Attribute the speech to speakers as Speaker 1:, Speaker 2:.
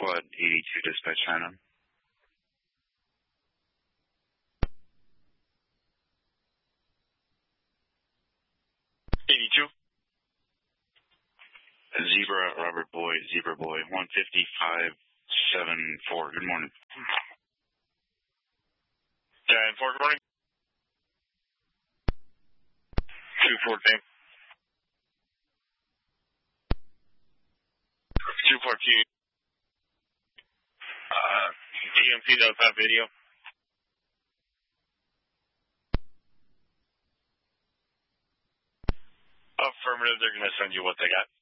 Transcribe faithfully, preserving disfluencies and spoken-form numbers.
Speaker 1: Quad eighty-two dispatch sign on.
Speaker 2: eighty-two.
Speaker 1: Zebra, Robert Boy, Zebra Boy, one fifty-five seven four. Good morning.
Speaker 2: ten four, good morning. two fourteen. two fourteen. Uh, T M C does have video. Affirmative, they're going to send you what they got.